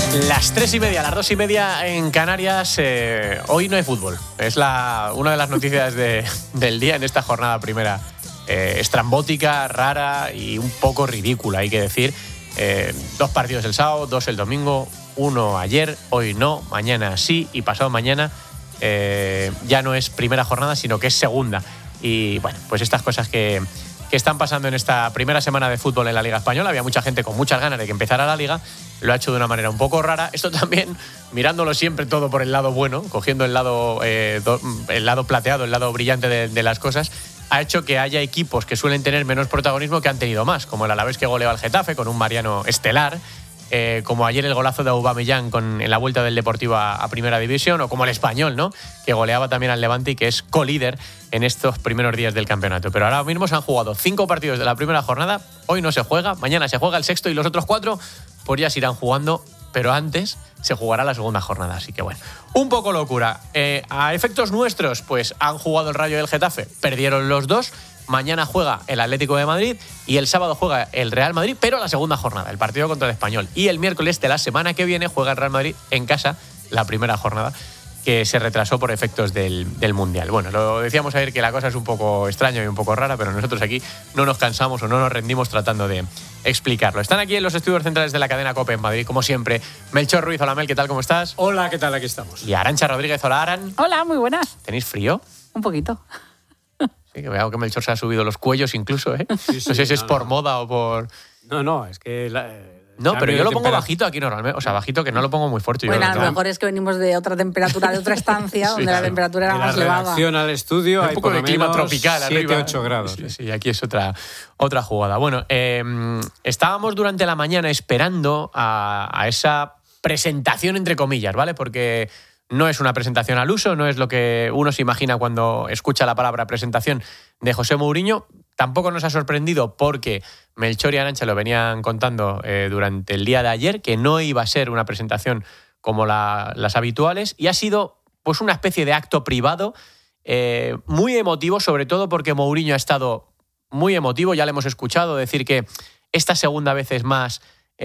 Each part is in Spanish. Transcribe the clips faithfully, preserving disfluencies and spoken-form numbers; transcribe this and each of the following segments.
Las tres y media, las dos y media en Canarias. Eh, hoy no hay fútbol. Es la, una de las noticias de, del día en esta jornada primera. Eh, estrambótica, rara y un poco ridícula, hay que decir. Eh, dos partidos el sábado, dos el domingo, uno ayer, hoy no, mañana sí y pasado mañana eh, ya no es primera jornada, sino que es segunda. Y bueno, pues estas cosas que... que están pasando en esta primera semana de fútbol en la Liga Española. Había mucha gente con muchas ganas de que empezara la Liga, lo ha hecho de una manera un poco rara. Esto también, mirándolo siempre todo por el lado bueno, cogiendo el lado, eh, do, el lado plateado, el lado brillante de, de las cosas, ha hecho que haya equipos que suelen tener menos protagonismo que han tenido más, como el Alavés que goleó al Getafe con un Mariano estelar, Eh, como ayer el golazo de Aubameyang con, en la vuelta del Deportivo a, a Primera División, o como el Español, ¿no?, que goleaba también al Levante y que es colíder en estos primeros días del campeonato. Pero ahora mismo se han jugado cinco partidos de la primera jornada, hoy no se juega, mañana se juega el sexto y los otros cuatro pues ya se irán jugando, pero antes se jugará la segunda jornada, así que bueno, un poco locura. Eh, a efectos nuestros, pues han jugado el Rayo y el Getafe, perdieron los dos. Mañana juega el Atlético de Madrid y el sábado juega el Real Madrid, pero la segunda jornada, el partido contra el Español. Y el miércoles de la semana que viene juega el Real Madrid en casa, la primera jornada, que se retrasó por efectos del, del Mundial. Bueno, lo decíamos ayer que la cosa es un poco extraña y un poco rara, pero nosotros aquí no nos cansamos o no nos rendimos tratando de explicarlo. Están aquí en los estudios centrales de la cadena COPE en Madrid, como siempre, Melchor Ruiz. Hola, Mel, ¿qué tal? ¿Cómo estás? Hola, ¿qué tal? Aquí estamos. Y Arantxa Rodríguez. Hola, Aran. Hola, muy buenas. ¿Tenéis frío? Un poquito. Sí, que veo que Melchor se ha subido los cuellos incluso, ¿eh? Sí, sí, no sé si no, es por no. moda o por... No, no, es que... La, eh, No, pero yo lo pongo temperatura... bajito aquí normalmente. O sea, bajito, que no lo pongo muy fuerte. Bueno, yo, a lo claro. mejor es que venimos de otra temperatura, de otra estancia, Sí, donde la claro. temperatura era En la más elevada. redacción al estudio Un hay poco por de lo clima menos tropical siete, arriba. ocho grados. Sí, sí, aquí es otra, otra jugada. Bueno, eh, estábamos durante la mañana esperando a, a esa presentación, entre comillas, ¿vale? Porque no es una presentación al uso, no es lo que uno se imagina cuando escucha la palabra presentación de José Mourinho. Tampoco nos ha sorprendido porque Melchor y Arantxa lo venían contando eh, durante el día de ayer, que no iba a ser una presentación como la, las habituales, y ha sido pues una especie de acto privado eh, muy emotivo, sobre todo porque Mourinho ha estado muy emotivo. Ya le hemos escuchado decir que esta segunda vez es más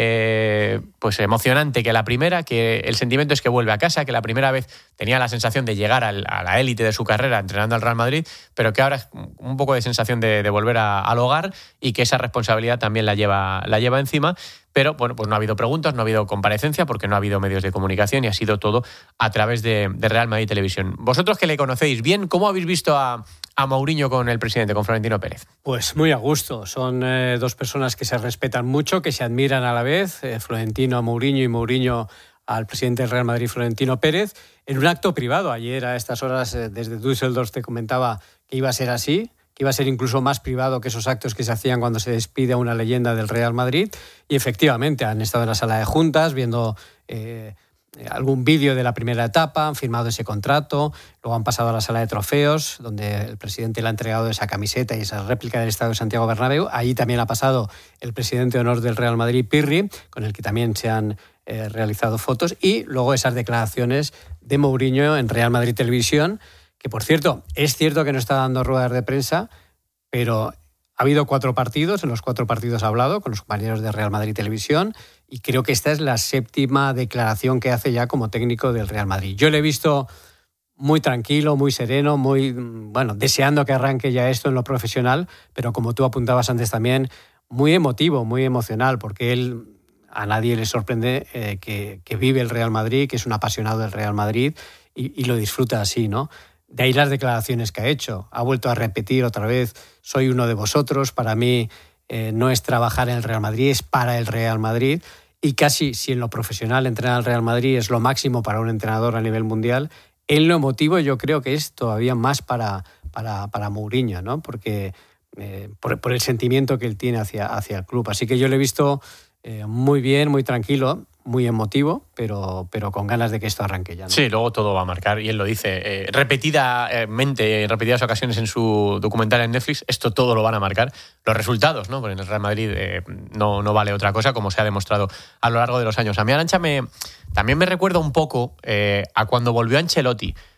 eh, pues emocionante que la primera, que el sentimiento es que vuelve a casa, que la primera vez tenía la sensación de llegar al, a la élite de su carrera entrenando al Real Madrid, pero que ahora es un poco de sensación de, de volver a, al hogar y que esa responsabilidad también la lleva, la lleva encima. Pero bueno, pues no ha habido preguntas, no ha habido comparecencia porque no ha habido medios de comunicación y ha sido todo a través de, de Real Madrid Televisión. Vosotros que le conocéis bien, ¿cómo habéis visto a, a Mourinho con el presidente, con Florentino Pérez? Pues muy a gusto. Son eh, dos personas que se respetan mucho, que se admiran a la vez. Eh, Florentino a Mourinho y Mourinho al presidente del Real Madrid, Florentino Pérez, en un acto privado. Ayer a estas horas eh, desde Düsseldorf te comentaba que iba a ser así, que iba a ser incluso más privado que esos actos que se hacían cuando se despide a una leyenda del Real Madrid. Y efectivamente han estado en la sala de juntas viendo eh, algún vídeo de la primera etapa, han firmado ese contrato, luego han pasado a la sala de trofeos, donde el presidente le ha entregado esa camiseta y esa réplica del Estadio Santiago Bernabéu. Ahí también ha pasado el presidente de honor del Real Madrid, Pirri, con el que también se han eh, realizado fotos. Y luego esas declaraciones de Mourinho en Real Madrid Televisión, que por cierto, es cierto que no está dando ruedas de prensa, pero ha habido cuatro partidos, en los cuatro partidos ha hablado con los compañeros de Real Madrid Televisión y creo que esta es la séptima declaración que hace ya como técnico del Real Madrid. Yo le he visto muy tranquilo, muy sereno, muy, bueno, deseando que arranque ya esto en lo profesional, pero como tú apuntabas antes también, muy emotivo, muy emocional, porque él, a nadie le sorprende eh, que, que vive el Real Madrid, que es un apasionado del Real Madrid y, y lo disfruta así, ¿no? De ahí las declaraciones que ha hecho. Ha vuelto a repetir otra vez, soy uno de vosotros, para mí eh, no es trabajar en el Real Madrid, es para el Real Madrid. Y casi, si en lo profesional entrenar al Real Madrid es lo máximo para un entrenador a nivel mundial, en lo emotivo yo creo que es todavía más para, para, para Mourinho, ¿no? Porque eh, por, por el sentimiento que él tiene hacia, hacia el club. Así que yo lo he visto eh, muy bien, muy tranquilo, muy emotivo, pero, pero con ganas de que esto arranque ya, ¿no? Sí, luego todo va a marcar, y él lo dice eh, repetidamente, en repetidas ocasiones en su documental en Netflix, esto todo lo van a marcar los resultados, ¿no? Porque en el Real Madrid eh, no, no vale otra cosa, como se ha demostrado a lo largo de los años. A mí, Arantxa, me, también me recuerda un poco eh, a cuando volvió Ancelotti,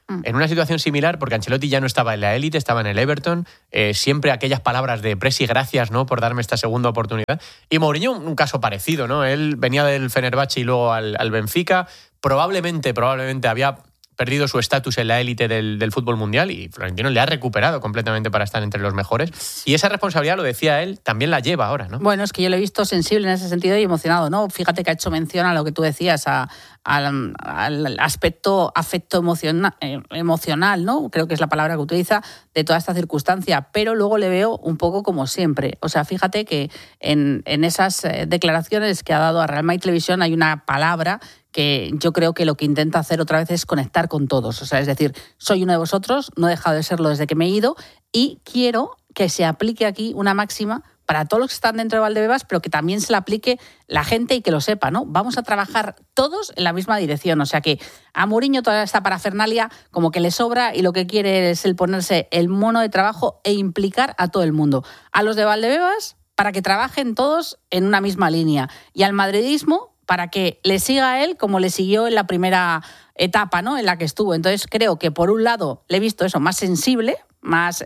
mm. en una situación similar, porque Ancelotti ya no estaba en la élite, estaba en el Everton, eh, siempre aquellas palabras de Presi, gracias, ¿no?, por darme esta segunda oportunidad. Y Mourinho, un caso parecido, ¿no? Él venía del Fenerbahce y luego al, al Benfica, probablemente, probablemente había perdido su estatus en la élite del, del fútbol mundial y Florentino le ha recuperado completamente para estar entre los mejores. Y esa responsabilidad, lo decía él, también la lleva ahora, ¿no? Bueno, es que yo lo he visto sensible en ese sentido y emocionado, ¿no? Fíjate que ha hecho mención a lo que tú decías, a, al, al aspecto afecto emociona, eh, emocional, ¿no? Creo que es la palabra que utiliza de toda esta circunstancia, pero luego le veo un poco como siempre. O sea, fíjate que en, en esas declaraciones que ha dado a Real Madrid Televisión hay una palabra que yo creo que lo que intenta hacer otra vez es conectar con todos. O sea, es decir, soy uno de vosotros, no he dejado de serlo desde que me he ido y quiero que se aplique aquí una máxima para todos los que están dentro de Valdebebas, pero que también se la aplique la gente y que lo sepa, ¿no? Vamos a trabajar todos en la misma dirección. O sea que a Mourinho toda esta parafernalia como que le sobra y lo que quiere es el ponerse el mono de trabajo e implicar a todo el mundo. A los de Valdebebas para que trabajen todos en una misma línea y al madridismo para que le siga a él como le siguió en la primera etapa, ¿no?, en la que estuvo. Entonces creo que por un lado le he visto eso más sensible, más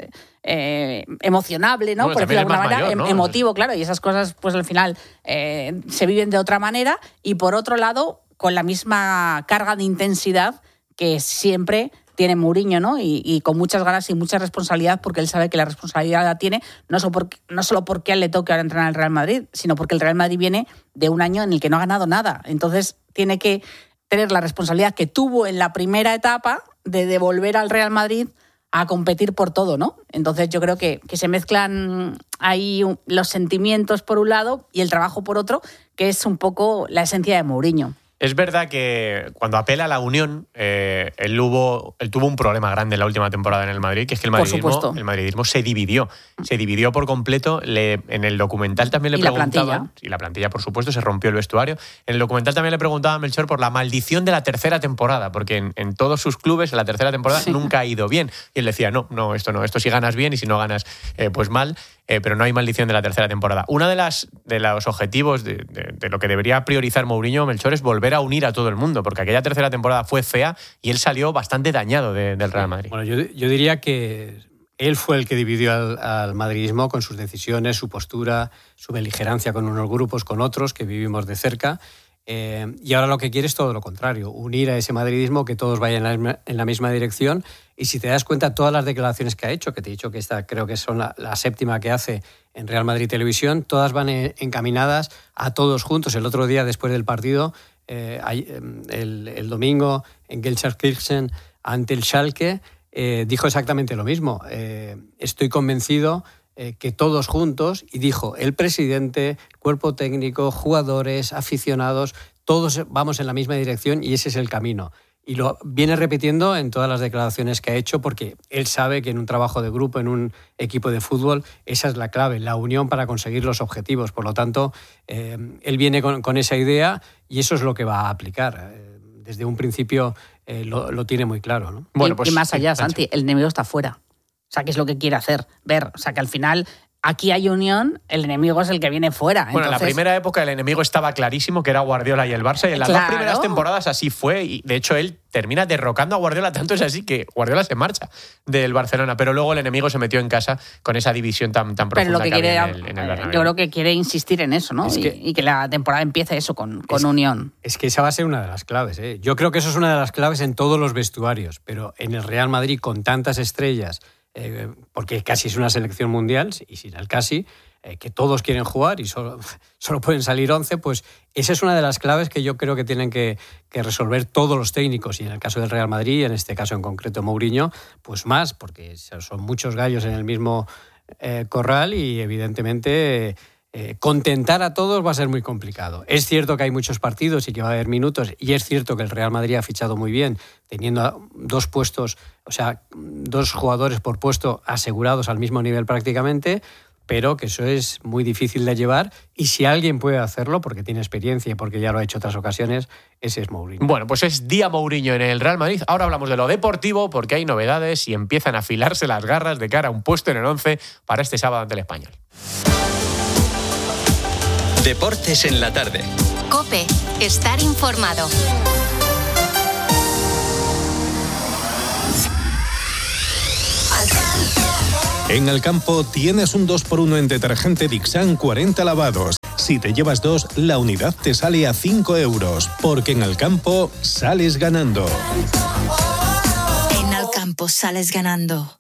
eh, emocionable, ¿no? Bueno, por decirlo de alguna manera, mayor, ¿no? emotivo, claro, y esas cosas pues al final eh, se viven de otra manera y por otro lado con la misma carga de intensidad que siempre tiene Mourinho, ¿no? Y, y con muchas ganas y mucha responsabilidad, porque él sabe que la responsabilidad la tiene, no solo porque, no solo porque a él le toque ahora entrenar al Real Madrid, sino porque el Real Madrid viene de un año en el que no ha ganado nada. Entonces tiene que tener la responsabilidad que tuvo en la primera etapa de devolver al Real Madrid a competir por todo, ¿no? Entonces yo creo que, que se mezclan ahí los sentimientos por un lado y el trabajo por otro, que es un poco la esencia de Mourinho. Es verdad que cuando apela a la unión, eh, él, hubo, él tuvo un problema grande en la última temporada en el Madrid, que es que el madridismo, el madridismo se dividió. Se dividió por completo. Le, en el documental también le ¿Y preguntaban... la plantilla? Y la plantilla, por supuesto, se rompió el vestuario. En el documental también le preguntaba a Melchor por la maldición de la tercera temporada, porque en, en todos sus clubes, en la tercera temporada, sí, nunca ha ido bien. Y él decía, no, no, esto no, esto si ganas bien y si no ganas, eh, pues mal. Eh, pero no hay maldición de la tercera temporada. Uno de, las, de los objetivos de, de, de lo que debería priorizar Mourinho, Melchor, es volver a unir a todo el mundo, porque aquella tercera temporada fue fea y él salió bastante dañado de, del Real Madrid. Bueno, yo, yo diría que él fue el que dividió al, al madridismo con sus decisiones, su postura, su beligerancia con unos grupos, con otros que vivimos de cerca. Eh, y ahora lo que quiere es todo lo contrario, unir a ese madridismo, que todos vayan en la, en la misma dirección. Y si te das cuenta, todas las declaraciones que ha hecho, que te he dicho que esta creo que son la, la séptima que hace en Real Madrid Televisión, todas van encaminadas a todos juntos. El otro día, después del partido, eh, el, el domingo, en Gelsenkirchen, ante el Schalke, eh, dijo exactamente lo mismo. Eh, estoy convencido eh, que todos juntos, y dijo el presidente, cuerpo técnico, jugadores, aficionados, todos vamos en la misma dirección y ese es el camino. Y lo viene repitiendo en todas las declaraciones que ha hecho, porque él sabe que en un trabajo de grupo, en un equipo de fútbol, esa es la clave, la unión para conseguir los objetivos. Por lo tanto, eh, él viene con, con esa idea y eso es lo que va a aplicar. Eh, desde un principio eh, lo, lo tiene muy claro, ¿no? Bueno, pues, y, y más allá, Santi, el enemigo está fuera. O sea, ¿qué es lo que quiere hacer? Ver, o sea, que al final... Aquí hay unión, el enemigo es el que viene fuera. Bueno, Entonces... en la primera época el enemigo estaba clarísimo, que era Guardiola y el Barça, y en las claro. dos primeras temporadas así fue, y de hecho él termina derrocando a Guardiola, tanto es así que Guardiola se marcha del Barcelona, pero luego el enemigo se metió en casa con esa división tan, tan profunda pero lo que, que había quiere, en el, en el Bernabéu. Yo creo que quiere insistir en eso, ¿no? Es que, y, y que la temporada empiece eso, con, con es, unión. Es que esa va a ser una de las claves, ¿eh? Yo creo que eso es una de las claves en todos los vestuarios, pero en el Real Madrid, con tantas estrellas, eh, porque casi es una selección mundial, y sin el casi... Eh, que todos quieren jugar y solo, solo pueden salir once, pues esa es una de las claves que yo creo que tienen que, que resolver todos los técnicos, y en el caso del Real Madrid, en este caso en concreto Mourinho, pues más, porque son muchos gallos en el mismo eh, corral y evidentemente eh, contentar a todos va a ser muy complicado. Es cierto que hay muchos partidos y que va a haber minutos, y es cierto que el Real Madrid ha fichado muy bien, teniendo dos puestos, o sea, dos jugadores por puesto asegurados al mismo nivel prácticamente, pero que eso es muy difícil de llevar, y si alguien puede hacerlo, porque tiene experiencia y porque ya lo ha hecho otras ocasiones, ese es Mourinho. Bueno, pues es día Mourinho en el Real Madrid. Ahora hablamos de lo deportivo, porque hay novedades y empiezan a afilarse las garras de cara a un puesto en el once para este sábado ante el Español. Deportes en la tarde. COPE. Estar informado. En Alcampo tienes un dos por uno en detergente Dixan cuarenta lavados. Si te llevas dos, la unidad te sale a cinco euros, porque en Alcampo sales ganando. En Alcampo sales ganando.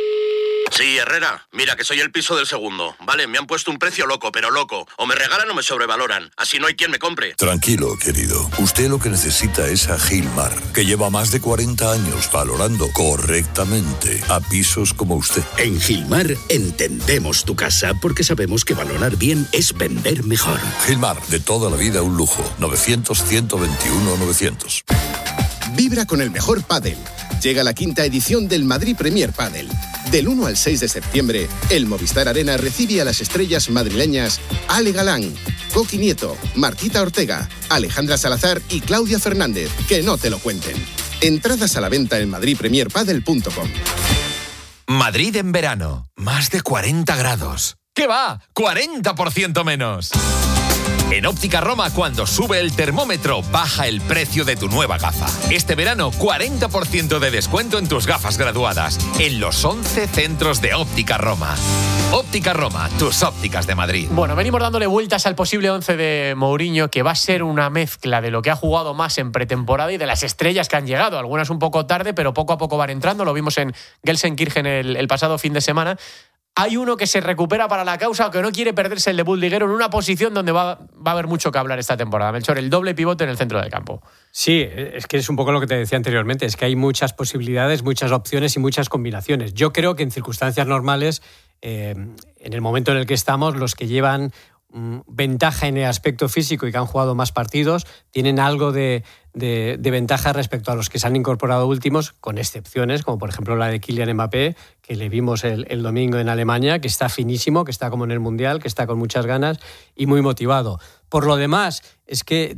Sí, Herrera, mira que soy el piso del segundo. Vale, me han puesto un precio loco, pero loco. O me regalan o me sobrevaloran. Así no hay quien me compre. Tranquilo, querido. Usted lo que necesita es a Gilmar, que lleva más de cuarenta años valorando correctamente a pisos como usted. En Gilmar entendemos tu casa porque sabemos que valorar bien es vender mejor. Gilmar, de toda la vida un lujo. novecientos, ciento veintiuno, novecientos. Vibra con el mejor pádel. Llega la quinta edición del Madrid Premier Padel. Del uno al seis de septiembre, el Movistar Arena recibe a las estrellas madrileñas Ale Galán, Coqui Nieto, Martita Ortega, Alejandra Salazar y Claudia Fernández. Que no te lo cuenten. Entradas a la venta en madrid premier padel punto com. Madrid en verano. Más de cuarenta grados. ¿Qué va? ¡cuarenta por ciento menos! En Óptica Roma, cuando sube el termómetro, baja el precio de tu nueva gafa. Este verano, cuarenta por ciento de descuento en tus gafas graduadas, en los once centros de Óptica Roma. Óptica Roma, tus ópticas de Madrid. Bueno, venimos dándole vueltas al posible once de Mourinho, que va a ser una mezcla de lo que ha jugado más en pretemporada y de las estrellas que han llegado. Algunas un poco tarde, pero poco a poco van entrando. Lo vimos en Gelsenkirchen el, el pasado fin de semana. Hay uno que se recupera para la causa o que no quiere perderse el debut liguero en una posición donde va, va a haber mucho que hablar esta temporada. Melchor, el doble pivote en el centro del campo. Sí, es que es un poco lo que te decía anteriormente, es que hay muchas posibilidades, muchas opciones y muchas combinaciones. Yo creo que en circunstancias normales, eh, en el momento en el que estamos, los que llevan mmm, ventaja en el aspecto físico y que han jugado más partidos, tienen algo de, de, de ventaja respecto a los que se han incorporado últimos, con excepciones, como por ejemplo la de Kylian Mbappé, que le vimos el, el domingo en Alemania, que está finísimo, que está como en el Mundial, que está con muchas ganas y muy motivado. Por lo demás, es que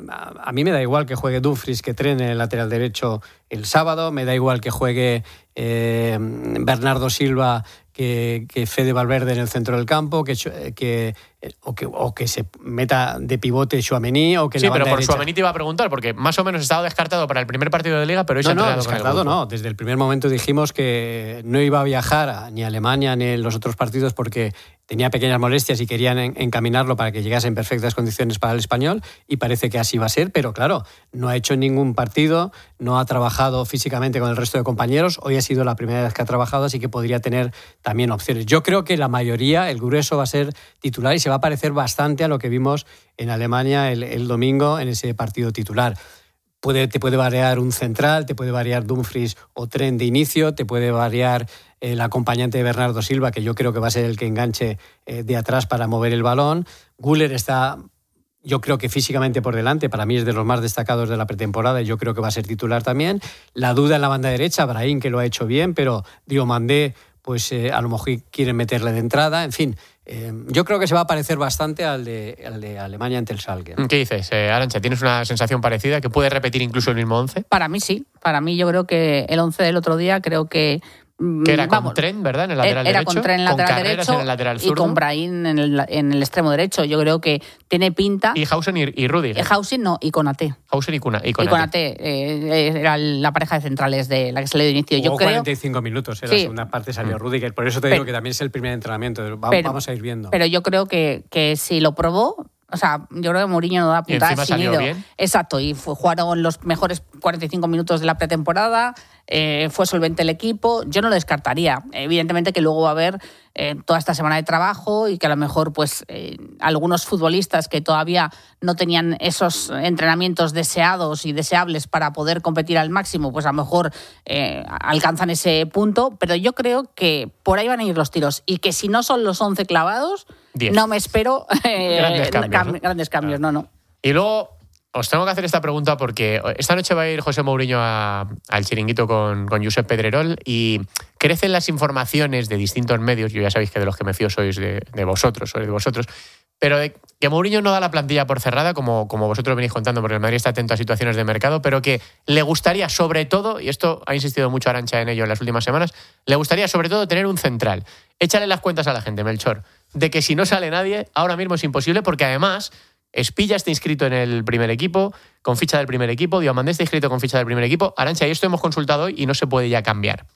a mí me da igual que juegue Dumfries, que trene el lateral derecho el sábado, me da igual que juegue eh, Bernardo Silva, que, que Fede Valverde en el centro del campo, que, que, o, que, o que se meta de pivote Tchouaméni, o que sí, la banda pero por derecha... Tchouaméni te iba a preguntar, porque más o menos estaba descartado para el primer partido de Liga, pero hoy se ha No, no, entrenado con el descartado grupo. no. Desde el primer momento dijimos que no iba a viajar a, ni a Alemania ni en los otros partidos porque tenía pequeñas molestias y querían en, encaminarlo para que llegase en perfectas condiciones para el Español, y parece que así va a ser, pero claro, no ha hecho ningún partido, no ha trabajado físicamente con el resto de compañeros, hoy ha sido la primera vez que ha trabajado, así que podría tener también opciones. Yo creo que la mayoría, el grueso, va a ser titular y se va a parecer bastante a lo que vimos en Alemania el, el domingo en ese partido titular. Puede, te puede variar un central, te puede variar Dumfries o Trent de inicio, te puede variar el acompañante de Bernardo Silva, que yo creo que va a ser el que enganche eh, de atrás para mover el balón. Güler está, yo creo que físicamente por delante, para mí es de los más destacados de la pretemporada y yo creo que va a ser titular también. La duda en la banda derecha, Brahim, que lo ha hecho bien, pero Diomandé, pues eh, a lo mejor quieren meterle de entrada, en fin. Eh, yo creo que se va a parecer bastante al de, al de Alemania ante el Schalke. ¿Qué dices, eh, Arantxa? ¿Tienes una sensación parecida? ¿Que puede repetir incluso el mismo once? Para mí sí. Para mí yo creo que el once del otro día creo que... Que era vamos, con Trent, ¿verdad? En el lateral era derecho. Con Trent en el lateral derecho en el lateral y zurdo. con Brahim en el, en el extremo derecho. Yo creo que tiene pinta... Y Hausen y, y Rüdiger. Hausen no, y Konaté. Hausen y, Cuna, y Konaté. Y Konaté. Eh, era la pareja de centrales de la que salió de inicio. Jugó yo creo, cuarenta y cinco minutos, en sí. la segunda parte salió mm. Rüdiger. Por eso te pero, digo que también es el primer entrenamiento. Vamos, pero, vamos a ir viendo. Pero yo creo que, que si lo probó... O sea, yo creo que Mourinho no da puntadas sin ido. Bien. Exacto, y fue, jugaron los mejores cuarenta y cinco minutos de la pretemporada, eh, fue solvente el equipo, yo no lo descartaría. Evidentemente que luego va a haber eh, toda esta semana de trabajo y que a lo mejor pues eh, algunos futbolistas que todavía no tenían esos entrenamientos deseados y deseables para poder competir al máximo, pues a lo mejor eh, alcanzan ese punto, pero yo creo que por ahí van a ir los tiros y que si no son los once clavados, diez. No me espero eh, grandes cambios, cam- ¿no? Grandes cambios, no, no. Y luego os tengo que hacer esta pregunta porque esta noche va a ir José Mourinho a, al chiringuito con, con Josep Pedrerol y crecen las informaciones de distintos medios, yo ya sabéis que de los que me fío sois de, de vosotros, sois de vosotros, pero de que Mourinho no da la plantilla por cerrada, como, como vosotros venís contando, porque el Madrid está atento a situaciones de mercado, pero que le gustaría sobre todo, y esto ha insistido mucho Arantxa en ello en las últimas semanas, le gustaría sobre todo tener un central. Échale las cuentas a la gente, Melchor, de que si no sale nadie, ahora mismo es imposible, porque además Espilla está inscrito en el primer equipo, con ficha del primer equipo, Diomandé está inscrito con ficha del primer equipo. Arantxa, y esto hemos consultado hoy y no se puede ya cambiar.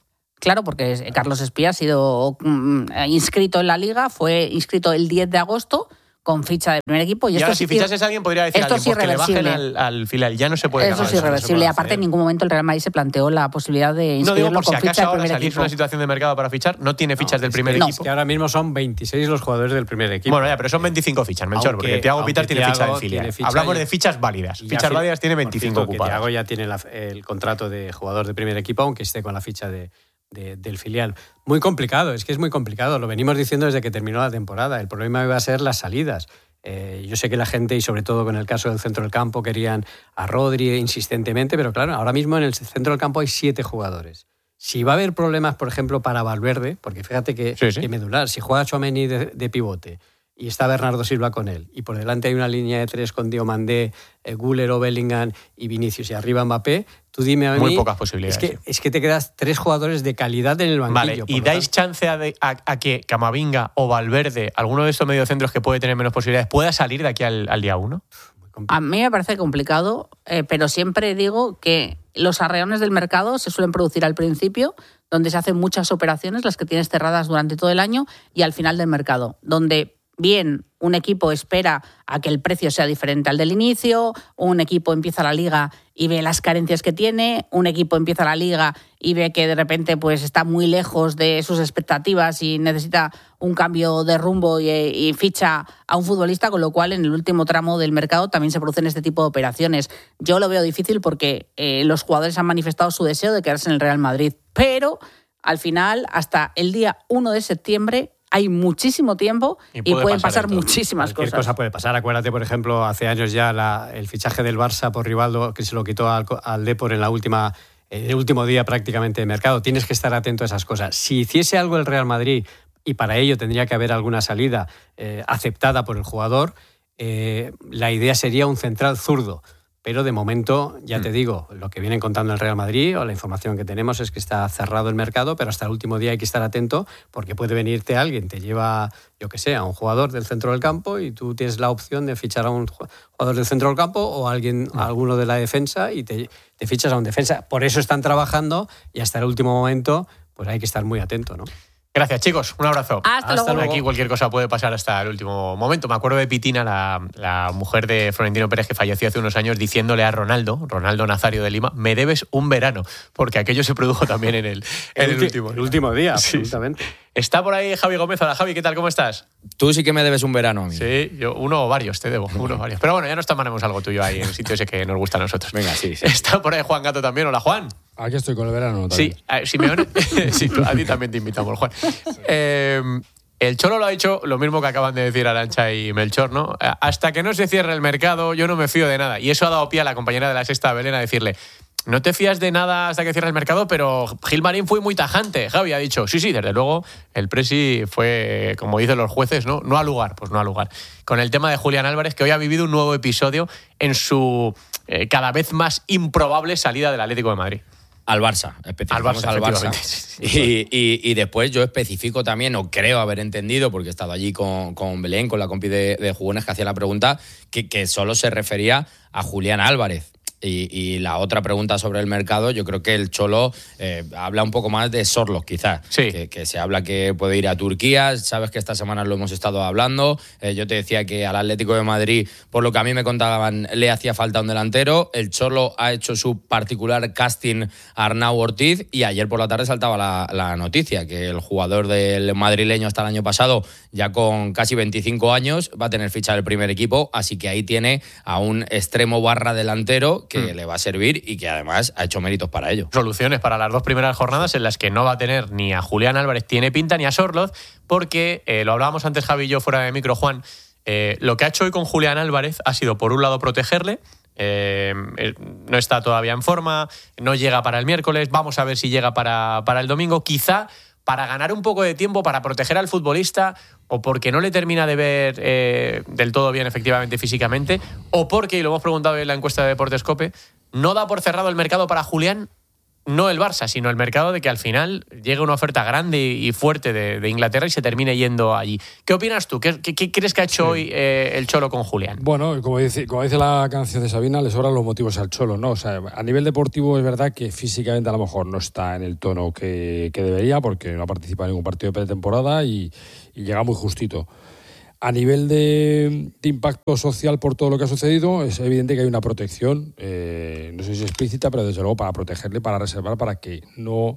claro, porque Carlos Espía ha sido mm, inscrito en la Liga, fue inscrito el diez de agosto con ficha de primer equipo. Y, y esto ahora, si fichases a alguien, podría decir esto a alguien, es irreversible. Que le bajen al, al filial. Ya no se puede. Eso es irreversible. Aparte, en ningún momento el Real Madrid se planteó la posibilidad de inscribirlo no digo por con si ficha acaso de ahora primer salís equipo. una situación de mercado para fichar, no tiene fichas no, del primer no, equipo. Es que ahora mismo son veintiséis los jugadores del primer equipo. Bueno, ya, pero son veinticinco fichas, Melchor, Aunque, porque Thiago Pitar tiene ficha del filial. Ficha Hablamos y, de fichas válidas. Fichas fi- válidas tiene veinticinco cierto, ocupadas. Thiago ya tiene la, el contrato de jugador de primer equipo, aunque esté con la ficha de, de, del filial. Muy complicado, es que es muy complicado. Lo venimos diciendo desde que terminó la temporada. El problema iba a ser las salidas. Eh, yo sé que la gente, y sobre todo con el caso del centro del campo, querían a Rodri insistentemente, pero claro, ahora mismo en el centro del campo hay siete jugadores. Si va a haber problemas, por ejemplo, para Valverde, porque fíjate que, sí, sí. que medular, si juega Tchouaméni de, de pivote y está Bernardo Silva con él, y por delante hay una línea de tres con Diomandé, eh, Güler o Bellingham y Vinicius, y arriba Mbappé, tú dime a mí... Muy pocas posibilidades. Es que, es que te quedas tres jugadores de calidad en el banquillo. Vale, ¿y dais tanto... chance a, de, a, a que Camavinga o Valverde, alguno de estos mediocentros que puede tener menos posibilidades, pueda salir de aquí al, al día uno? A mí me parece complicado, eh, pero siempre digo que los arreones del mercado se suelen producir al principio, donde se hacen muchas operaciones, las que tienes cerradas durante todo el año, y al final del mercado, donde bien un equipo espera a que el precio sea diferente al del inicio, un equipo empieza la liga y ve las carencias que tiene, un equipo empieza la liga y ve que de repente pues está muy lejos de sus expectativas y necesita un cambio de rumbo y, y ficha a un futbolista, con lo cual en el último tramo del mercado también se producen este tipo de operaciones. Yo lo veo difícil porque eh, los jugadores han manifestado su deseo de quedarse en el Real Madrid, pero al final, hasta el día uno de septiembre, hay muchísimo tiempo y, puede y pueden pasar, pasar muchísimas Cualquier cosas. cosa puede pasar. Acuérdate, por ejemplo, hace años ya la, el fichaje del Barça por Rivaldo, que se lo quitó al, al Depor en la última, eh, el último día prácticamente de mercado. Tienes que estar atento a esas cosas. Si hiciese algo el Real Madrid, y para ello tendría que haber alguna salida eh, aceptada por el jugador, eh, la idea sería un central zurdo. Pero de momento, ya te digo, lo que vienen contando el Real Madrid o la información que tenemos es que está cerrado el mercado, pero hasta el último día hay que estar atento porque puede venirte alguien, te lleva, yo que sé, a un jugador del centro del campo y tú tienes la opción de fichar a un jugador del centro del campo o a alguien, a alguno de la defensa y te, te fichas a un defensa. Por eso están trabajando y hasta el último momento pues hay que estar muy atento, ¿no? Gracias, chicos. Un abrazo. Hasta, hasta luego. Aquí cualquier cosa puede pasar hasta el último momento. Me acuerdo de Pitina, la, la mujer de Florentino Pérez, que falleció hace unos años, diciéndole a Ronaldo, Ronaldo Nazario de Lima, me debes un verano, porque aquello se produjo también en el, en el, el último el último día, sí. absolutamente. Está por ahí Javi Gómez. Hola, Javi, ¿qué tal? ¿Cómo estás? Tú sí que me debes un verano a mí. Sí, yo uno o varios te debo, uno o varios. Pero bueno, ya nos tomaremos algo tuyo ahí en el sitio ese que nos gusta a nosotros. Venga, sí, sí. Está por ahí Juan Gato también. Hola, Juan. Aquí estoy con el verano también. Sí, a, Simeone, sí, a ti también te invitamos, Juan. Eh, el Cholo lo ha dicho lo mismo que acaban de decir Arantxa y Melchor, ¿no? Hasta que no se cierre el mercado, yo no me fío de nada. Y eso ha dado pie a la compañera de La Sexta, Belén, a decirle, no te fías de nada hasta que cierre el mercado, pero Gilmarín fue muy tajante. Javi ha dicho, sí, sí, desde luego, el presi fue, como dicen los jueces, ¿no? No al lugar, pues no al lugar. Con el tema de Julián Álvarez, que hoy ha vivido un nuevo episodio en su eh, cada vez más improbable salida del Atlético de Madrid. Al Barça, especificamos al Barça. Al Barça. Y, y, y después yo especifico también, o creo haber entendido, porque he estado allí con, con Belén, con la compi de, de Jugones, que hacía la pregunta, que, que solo se refería a Julián Álvarez. Y, y la otra pregunta sobre el mercado, yo creo que el Cholo eh, habla un poco más de Sorlos, quizás. Sí. Que, que se habla que puede ir a Turquía. Sabes que esta semana lo hemos estado hablando. Eh, yo te decía que al Atlético de Madrid, por lo que a mí me contaban, le hacía falta un delantero. El Cholo ha hecho su particular casting a Arnau Ortiz y ayer por la tarde saltaba la, la noticia que el jugador del madrileño hasta el año pasado, ya con casi veinticinco años, va a tener ficha del primer equipo. Así que ahí tiene a un extremo barra delantero que mm. le va a servir y que además ha hecho méritos para ello. Soluciones para las dos primeras jornadas en las que no va a tener ni a Julián Álvarez, tiene pinta, ni a Sorloz, porque eh, lo hablábamos antes Javi y yo fuera de micro, Juan, eh, lo que ha hecho hoy con Julián Álvarez ha sido, por un lado, protegerle. Eh, no está todavía en forma, no llega para el miércoles, vamos a ver si llega para, para el domingo, quizá para ganar un poco de tiempo, para proteger al futbolista, o porque no le termina de ver eh, del todo bien efectivamente físicamente, o porque, y lo hemos preguntado en la encuesta de Deportes COPE, no da por cerrado el mercado para Julián, no el Barça, sino el mercado de que al final llegue una oferta grande y fuerte de, de Inglaterra y se termine yendo allí. ¿Qué opinas tú? ¿Qué, qué, qué crees que ha hecho sí. hoy eh, el Cholo con Julián? Bueno, como dice, como dice la canción de Sabina, le sobran los motivos al Cholo, ¿no? O sea, a nivel deportivo es verdad que físicamente a lo mejor no está en el tono que, que debería, porque no ha participado en ningún partido de pretemporada y, y llega muy justito. A nivel de, de impacto social por todo lo que ha sucedido, es evidente que hay una protección, eh, no sé si explícita, pero desde luego para protegerle, para reservar, para que no,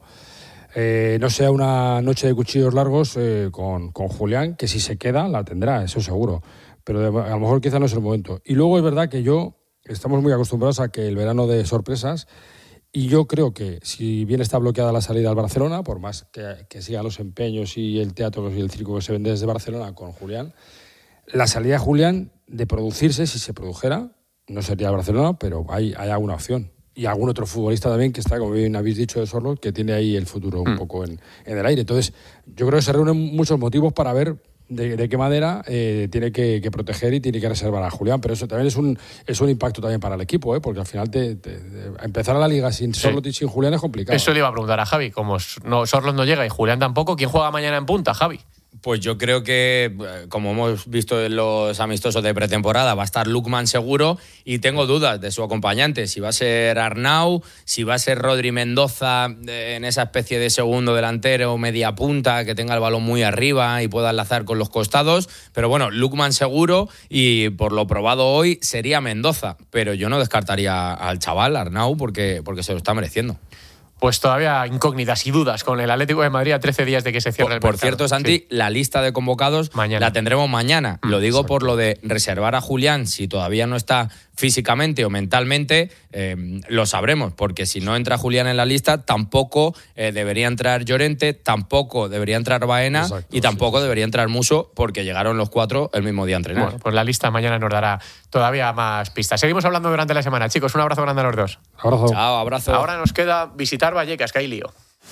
eh, no sea una noche de cuchillos largos eh, con, con Julián, que si se queda la tendrá, eso seguro, pero de, a lo mejor quizá no es el momento. Y luego es verdad que yo, estamos muy acostumbrados a que el verano de sorpresas, y yo creo que si bien está bloqueada la salida al Barcelona, por más que, que sigan los empeños y el teatro y el circo que se vende desde Barcelona con Julián, la salida de Julián, de producirse, si se produjera, no sería el Barcelona, pero hay, hay alguna opción. Y algún otro futbolista también que está, como bien habéis dicho, de Sorlo, que tiene ahí el futuro un mm. poco en, en el aire. Entonces, yo creo que se reúnen muchos motivos para ver de, de qué manera eh, tiene que, que proteger y tiene que reservar a Julián. Pero eso también es un, es un impacto también para el equipo, ¿eh? Porque al final te, te, te, empezar a la liga sin Sorlo sí. y sin Julián es complicado. Eso le iba a preguntar a Javi. Como no, Sorlo no llega y Julián tampoco, ¿quién juega mañana en punta, Javi? Pues yo creo que, como hemos visto en los amistosos de pretemporada, va a estar Lookman seguro y tengo dudas de su acompañante, si va a ser Arnau, si va a ser Rodri Mendoza en esa especie de segundo delantero, media punta, que tenga el balón muy arriba y pueda enlazar con los costados, pero bueno, Lookman seguro y por lo probado hoy sería Mendoza, pero yo no descartaría al chaval, Arnau, porque, porque se lo está mereciendo. Pues todavía incógnitas y dudas con el Atlético de Madrid a trece días de que se cierre por, el mercado. Por cierto, Santi, sí. la lista de convocados mañana. La tendremos mañana. Mm, lo digo exacto. por lo de reservar a Julián, si todavía no está físicamente o mentalmente, eh, lo sabremos, porque si no entra Julián en la lista, tampoco eh, debería entrar Llorente, tampoco debería entrar Baena exacto, y tampoco sí, sí. debería entrar Muso, porque llegaron los cuatro el mismo día a entrenar. Bueno, pues la lista mañana nos dará todavía más pistas. Seguimos hablando durante la semana, chicos. Un abrazo grande a los dos. Abrazo. Chao, abrazo. Ahora nos queda visitar Vallecas, que hay lío.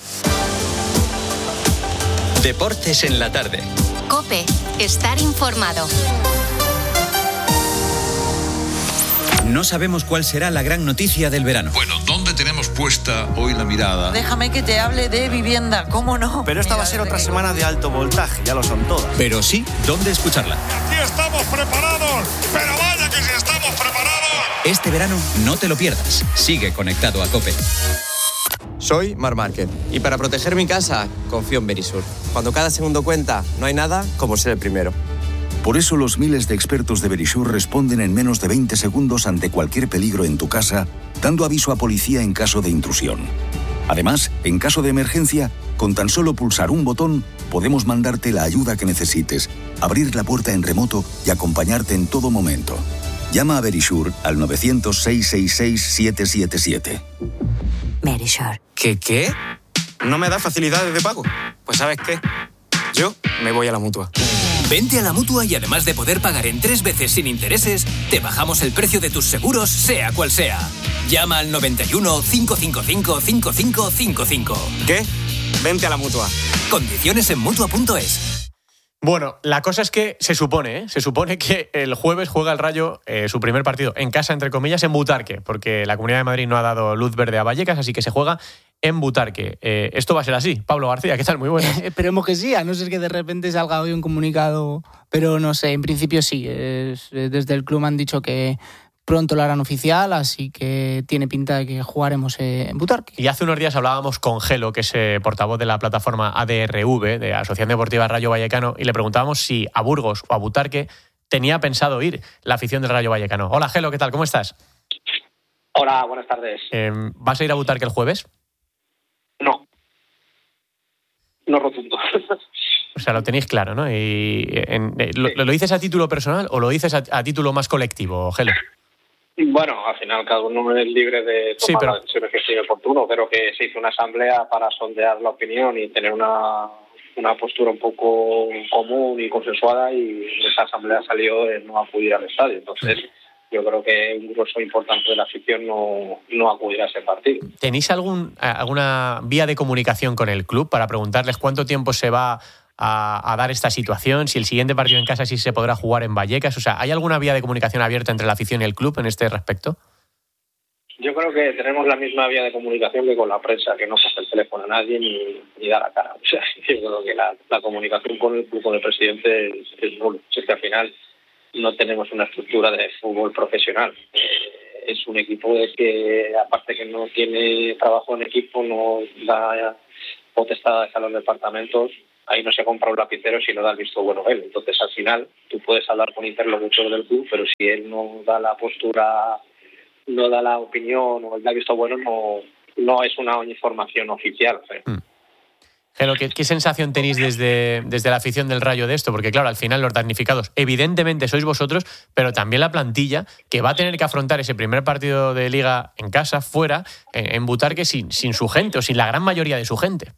Deportes en la tarde. COPE. Estar informado. No sabemos cuál será la gran noticia del verano. Bueno, ¿dónde tenemos puesta hoy la mirada? Déjame que te hable de vivienda, ¿cómo no? Pero esta Mira, va a ser otra semana de alto voltaje, ya lo son todas. Pero sí, ¿dónde escucharla? Aquí estamos preparados, pero vaya que si estamos preparados. Este verano no te lo pierdas. Sigue conectado a COPE. Soy Marc Márquez y para proteger mi casa confío en Verisur. Cuando cada segundo cuenta, no hay nada como ser el primero. Por eso los miles de expertos de Verisur responden en menos de veinte segundos ante cualquier peligro en tu casa, dando aviso a policía en caso de intrusión. Además, en caso de emergencia, con tan solo pulsar un botón, podemos mandarte la ayuda que necesites, abrir la puerta en remoto y acompañarte en todo momento. Llama a Verisur al nueve cero cero, seis seis seis, siete siete siete. Verisur. ¿Qué qué? ¿No me da facilidades de pago? Pues ¿sabes qué? Yo me voy a la Mutua. Vente a la Mutua y además de poder pagar en tres veces sin intereses, te bajamos el precio de tus seguros, sea cual sea. Llama al noventa y uno, cinco cinco cinco, cinco cinco cinco cinco. ¿Qué? Vente a la Mutua. Condiciones en Mutua punto es. Bueno, la cosa es que se supone, ¿eh? se supone que el jueves juega el Rayo eh, su primer partido en casa, entre comillas, en Butarque, porque la Comunidad de Madrid no ha dado luz verde a Vallecas, así que se juega en Butarque. Eh, esto va a ser así. Pablo García, ¿qué tal? Muy buenas. Esperemos que sí, a no ser que de repente salga hoy un comunicado, pero no sé, en principio sí. Es, desde el club me han dicho que pronto lo harán oficial, así que tiene pinta de que jugaremos en Butarque. Y hace unos días hablábamos con Gelo, que es eh, portavoz de la plataforma A D R V, de Asociación Deportiva Rayo Vallecano, y le preguntábamos si a Burgos o a Butarque tenía pensado ir la afición del Rayo Vallecano. Hola Gelo, ¿qué tal? ¿Cómo estás? Hola, buenas tardes. Eh, ¿Vas a ir a Butarque el jueves? No. No rotundo. O sea, lo tenéis claro, ¿no? Y en, eh, ¿lo, ¿Lo dices a título personal o lo dices a, a título más colectivo, Gelo? Bueno, al final cada uno es libre de tomar sí, pero... las decisiones que sea oportuno, pero que se hizo una asamblea para sondear la opinión y tener una, una postura un poco común y consensuada, y esa asamblea salió en no acudir al estadio. Entonces, yo creo que un grueso importante de la afición no, no acudirá a ese partido. ¿Tenéis algún, alguna vía de comunicación con el club para preguntarles cuánto tiempo se va A, a dar esta situación, si el siguiente partido en casa sí se podrá jugar en Vallecas? O sea, ¿hay alguna vía de comunicación abierta entre la afición y el club en este respecto? Yo creo que tenemos la misma vía de comunicación que con la prensa, que no coge el teléfono a nadie ni, ni da la cara. O sea, yo creo que la, la comunicación con el club, con el presidente es, es nulo. Es que al final no tenemos una estructura de fútbol profesional. Eh, es un equipo de que, aparte que no tiene trabajo en equipo, no da potestades a los departamentos. Ahí no se compra un lapicero si no da el visto bueno él. Entonces, al final, tú puedes hablar con interlocutores del club, pero si él no da la postura, no da la opinión o el visto bueno, no, no es una información oficial. ¿eh? Mm. Pero, ¿qué, ¿qué sensación tenéis desde, desde la afición del Rayo de esto? Porque, claro, al final los damnificados, evidentemente, sois vosotros, pero también la plantilla, que va a tener que afrontar ese primer partido de Liga en casa, fuera, en, en Butarque, sin, sin su gente o sin la gran mayoría de su gente.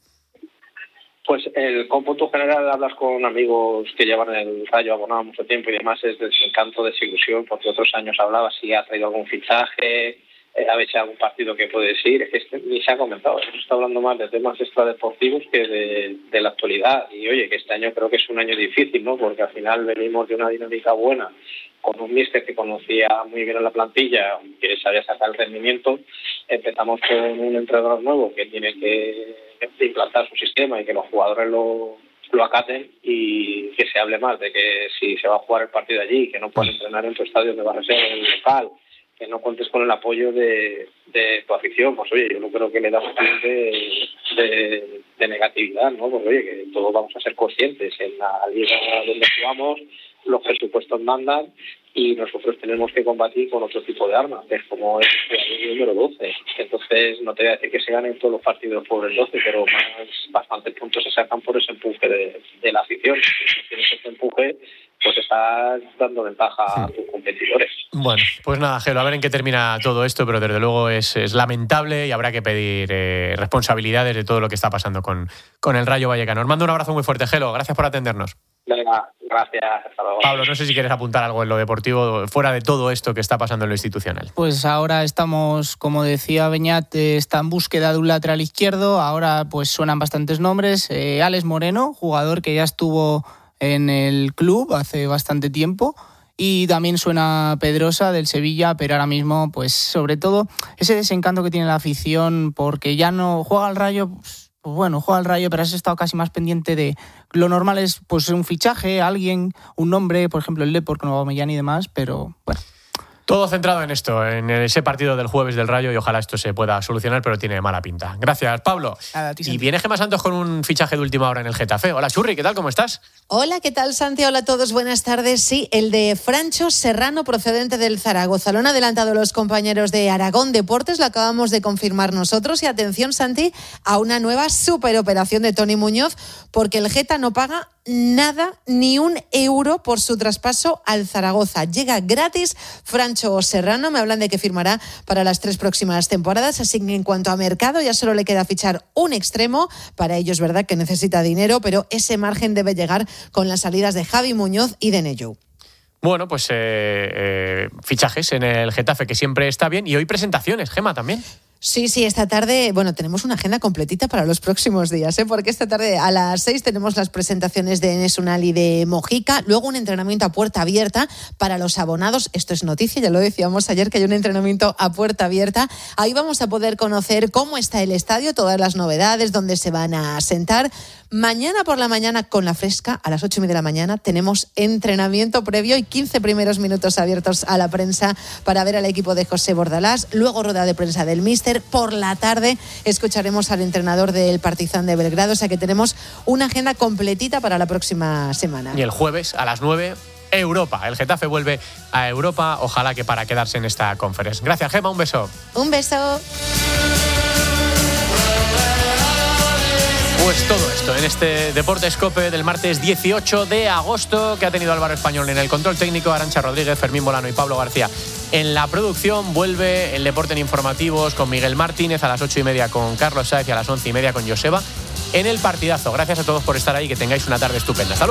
Pues el cómputo general, hablas con amigos que llevan el Rayo abonado mucho tiempo y demás, es desencanto, desilusión, porque otros años hablabas si ha traído algún fichaje, eh, ha hecho algún partido que puedes ir, es que este, ni se ha comentado, hemos estado hablando más de temas extradeportivos que de, de la actualidad. Y oye, que este año creo que es un año difícil, ¿no? Porque al final venimos de una dinámica buena, con un míster que conocía muy bien a la plantilla, que sabía sacar el rendimiento. Empezamos con un entrenador nuevo que tiene que implantar su sistema y que los jugadores lo, lo acaten, y que se hable más de que si se va a jugar el partido allí, que no puedes entrenar en tu estadio de Barraseo, en el local, que no cuentes con el apoyo de, de tu afición. Pues oye, yo no creo que le da un de, de, de negatividad, ¿no? Porque oye, que todos vamos a ser conscientes, en la liga donde jugamos los presupuestos mandan y nosotros tenemos que combatir con otro tipo de armas, que es como el jugador número doce. Entonces, no te voy a decir que se ganen todos los partidos por el doce, pero más bastantes puntos se sacan por ese empuje de, de la afición. Si tienes ese empuje, pues estás dando ventaja sí. a tus competidores. Bueno, pues nada, Gelo, a ver en qué termina todo esto, pero desde luego es, es lamentable y habrá que pedir eh, responsabilidades de todo lo que está pasando con, con el Rayo Vallecano. Os mando un abrazo muy fuerte, Gelo, gracias por atendernos. Venga, gracias, hasta luego. Pablo, no sé si quieres apuntar algo en lo deportivo, fuera de todo esto que está pasando en lo institucional. Pues ahora estamos, como decía Beñat, está en búsqueda de un lateral izquierdo. Ahora pues suenan bastantes nombres. Eh, Alex Moreno, jugador que ya estuvo en el club hace bastante tiempo. Y también suena Pedrosa del Sevilla, pero ahora mismo, pues sobre todo, ese desencanto que tiene la afición porque ya no juega al Rayo. Pues, Pues bueno, juega al Rayo, pero has estado casi más pendiente de... Lo normal es pues un fichaje, alguien, un nombre, por ejemplo el Depor con Aubameyang y demás, pero bueno. Todo centrado en esto, en ese partido del jueves del Rayo, y ojalá esto se pueda solucionar, pero tiene mala pinta. Gracias, Pablo. Nada, tío, y viene Gemma Santos con un fichaje de última hora en el Getafe. Hola, Churri, ¿qué tal? ¿Cómo estás? Hola, ¿qué tal, Santi? Hola a todos, buenas tardes. Sí, el de Francho Serrano, procedente del Zaragoza. Lo han adelantado los compañeros de Aragón Deportes, lo acabamos de confirmar nosotros. Y atención, Santi, a una nueva superoperación de Toni Muñoz, porque el Geta no paga nada, ni un euro por su traspaso al Zaragoza. Llega gratis Francho Serrano, me hablan de que firmará para las tres próximas temporadas, así que en cuanto a mercado ya solo le queda fichar un extremo. Para ello es verdad que necesita dinero, pero ese margen debe llegar con las salidas de Javi Muñoz y de Neyu. Bueno, pues eh, eh, fichajes en el Getafe, que siempre está bien, y hoy presentaciones, Gema, también. Sí, sí, esta tarde, bueno, tenemos una agenda completita para los próximos días, ¿eh? Porque esta tarde a las seis tenemos las presentaciones de Enes Unal y de Mojica, luego un entrenamiento a puerta abierta para los abonados. Esto es noticia, ya lo decíamos ayer, que hay un entrenamiento a puerta abierta. Ahí vamos a poder conocer cómo está el estadio, todas las novedades, dónde se van a sentar. Mañana por la mañana, con la fresca, a las ocho y media de la mañana, tenemos entrenamiento previo y quince primeros minutos abiertos a la prensa para ver al equipo de José Bordalás. Luego rueda de prensa del míster. Por la tarde escucharemos al entrenador del Partizan de Belgrado, o sea que tenemos una agenda completita para la próxima semana. Y el jueves a las nueve, Europa. El Getafe vuelve a Europa, ojalá que para quedarse en esta conferencia. Gracias, Gemma, un beso. Un beso. Pues todo esto en este Deportes COPE del martes dieciocho de agosto, que ha tenido Álvaro Español en el control técnico, Arantxa Rodríguez, Fermín Bolano y Pablo García en la producción. Vuelve el Deporte en Informativos con Miguel Martínez a las ocho y media con Carlos Sáez y a las once y media con Joseba en el partidazo. Gracias a todos por estar ahí, que tengáis una tarde estupenda. Hasta luego.